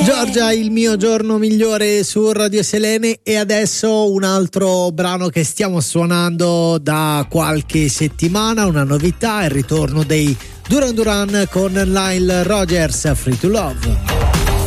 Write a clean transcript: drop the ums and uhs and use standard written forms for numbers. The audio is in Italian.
Giorgia, il mio giorno migliore su Radio Selene. E adesso un altro brano che stiamo suonando da qualche settimana, una novità, il ritorno dei Duran Duran con Nile Rodgers, Free to Love.